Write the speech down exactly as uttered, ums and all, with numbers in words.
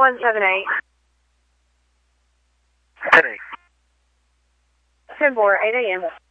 one seven eight. ten eight. ten four, eight A M.